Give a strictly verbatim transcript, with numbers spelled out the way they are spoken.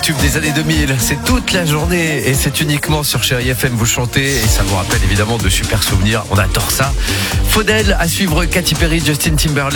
tubes des années deux mille. C'est toute la journée et c'est uniquement sur Chérie F M. Vous chantez et ça vous rappelle évidemment de super souvenirs. On adore ça. Faudel, à suivre Katy Perry, Justin Timberlake.